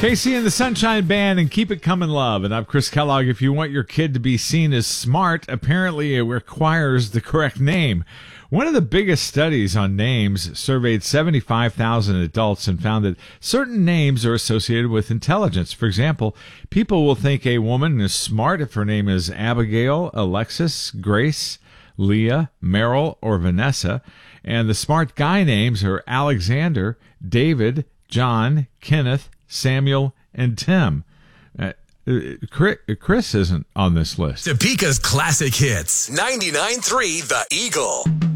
Casey and the Sunshine Band and Keep It Comin' Love. And I'm Chris Kellogg. If you want your kid to be seen as smart, apparently it requires the correct name. One of the biggest studies on names surveyed 75,000 adults and found that certain names are associated with intelligence. For example, people will think a woman is smart if her name is Abigail, Alexis, Grace, Leah, Meryl, or Vanessa. And the smart guy names are Alexander, David, John, Kenneth, Samuel, and Tim. Chris isn't on this list. Topeka's classic hits. 99.3 The Eagle.